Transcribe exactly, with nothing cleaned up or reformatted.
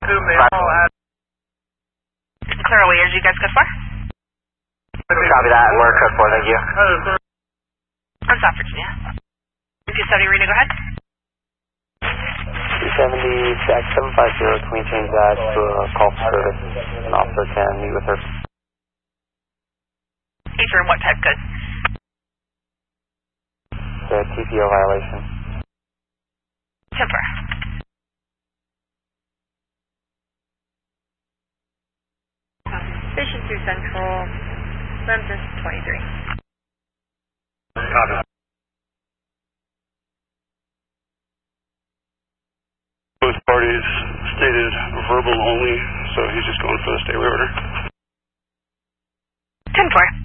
Clear away, are you guys good for? Copy that, we're code four, thank you. I'm South Virginia. two seventy, Reno, go ahead. two seventy, Jack seven five zero, can we change that to a call for service? An officer can meet with her. For what type good? The T P O violation. Temper. Station two Central, Memphis twenty-three. Copy. Both parties stated verbal only, so he's just going for the stay away order. ten four.